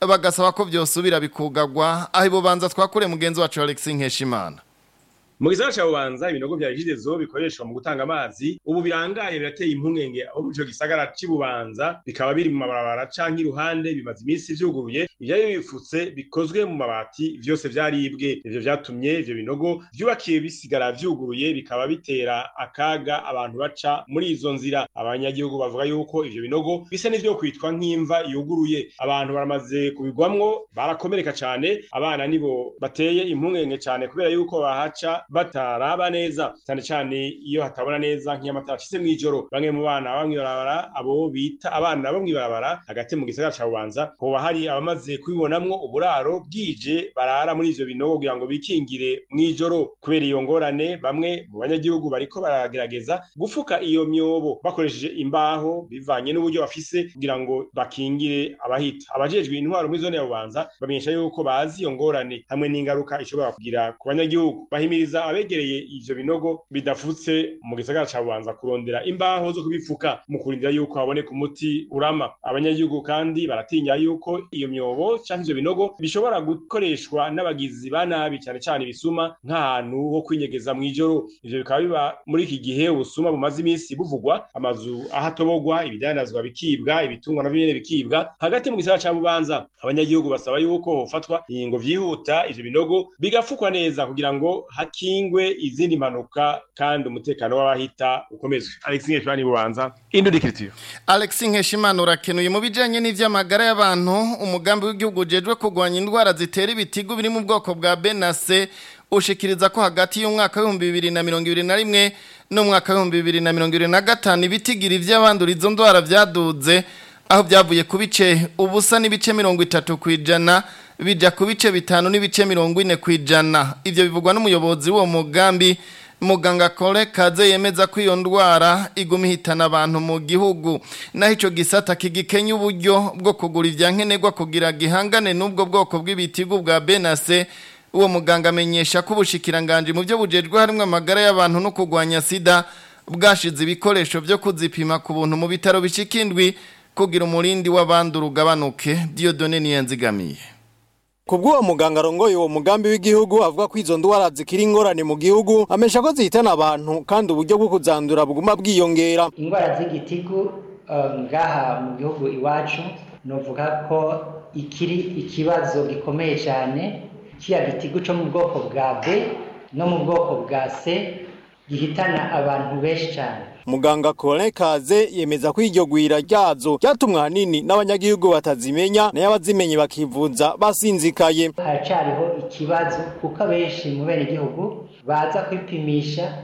bagasaba ko vyosubira bikugagwa aho ibubanza twakure mugenzi wacu Alexis Nkeshimana. Mu gisagara ca Bubanza ibinogo vya Regideso bikoreshwa mu gutanga amazi ubu birangaye birateye impungenge aho mu gisagara c'Ibubanza bikaba biri mu mabarabara canke iruhande bimaze iminsi vyuguruye ivyo bifutse bikozwe mu mabati vyose vyaribwe ivyo vyatumye ivyo binogo vyubakiye bisigara vyuguruye bikaba bitera akaga abantu baca muri izo nzira. Abanyagihugu bavuga yuko ivyo binogo bisa n'ivyo kwitwa nk'imva yuguruye, abantu baramaze kubigwamwo barakomereka cane, abana nibo bateye impungenge cane kubera yuko bahaca bataraba neza cyane cyane iyo hatabona neza nk'amatara afise mwijoro. Bamwe mu bana bamwe barabara abo bita abana bo mwibarabara hagati mu gisagara ca Bubanza ho hari abamaze kubibonamwo uburaro bwije barara muri ivyo binogo kugira ngo bikingire mwijoro. Kubera iyo ngorane bamwe mu banyagihugu bariko baragerageza gufuka iyo myobo bakoresheje imbaho bivanye n'uburyo bafise kugira ngo bakingire abahita. Abajejwe intwaro muri zone ya Bubanza bamenyesha yuko bazi iyo ngorane hamwe n'ingaruka ishobora kugira ku banyagihugu. Bahimiriza abegereye ivyo binogo bidafutse mu gisagara ca Bubanza kurondera imbaho zo kubifuka mu kurindira yuko haboneka umuti urama. Abanyagihugu kandi baratinya yuko iyo myobo canke ivyo binogo bishobora gukoreshwa n'abagizi ba nabi cyane cyane ibisuma nk'ahantu ho kwinyegeza mwijoro. Ivyo bikaba biba muri iki gihe ubusuma bumaze iminsi buvugwa, amazu ahatobogwa, ibidandazwa bikibwa, ibitungwa navyo nyene bikibwa hagati mu gisagara ca Bubanza. Abanyagihugu basaba yuko hofatwa ingingo vyihuta ivyo binogo bigafukwa neza kugira ngo hakingwe izindi mpanuka kandi umutekano w'abahita ukomezwe. Alexis Nkeshimana Bubanza, Indudikiritiyo. Alexis Nkeshimana urakenuye mu bijanye n'ivy'amagara y'abantu. Umugambi w'igihugu ujejwe kurwanya indwara zitera ibitigu biri mu bwoko bwa Benase ushikiriza ko hagati y'umwaka wa 2021 n'umwaka wa 2025 ibitigira ivy'abandura izo ndwara vyaduze aho byavuye ku bice ubusa n'ibice 30% bija ku bice 5 n'ibice 40%. Ivyo bivugwa n'umuyobozi w'uwo mugambi Muganga Kole Kaze yemeza ko iyo ndwara iguma ihitana abantu mu gihugu, naho ico gisata kigikenya uburyo bwo kugura ivyankenerwa kugira gihangane n'ubwo bwoko bw'ibitigu bwa Benase. Uwo muganga amenyesha ko ubushikiranganje mu byo bujejwe harimwe amagara y'abantu no kugwanya sida bwashize ibikoresho byo kuzipima ku buntu mu bitaro bishikindwi kugira umurindi w'abandura ugabanuke. Dieudonne Niyanzigamiye. Kubwo muganga rongoye uwo mugambi w'igihugu avuga ko izo ndwara zikiri ingorane mu gihugu, amesha ko zihitana abantu kandi uburyo bwo kuzandura buguma bwiyongera. Indwara z'igitigu ngaha mu gihugu iwacu novuga ko ikiri ikibazo gikomeye cyane. Kiya gitigu cyo mu bwoko bwa B no mu bwoko bwa C gihitana abantu benshi cyane. Muganga Kole Kaze yemeza ko iryo gwira ryazo ryatumwa hanini n'abanyagihugu batazimenya nayo abazimenye bakivuza basinzikaye. Haracariho ikibazo kuko benshi mu bene gihugu baza kwipimisha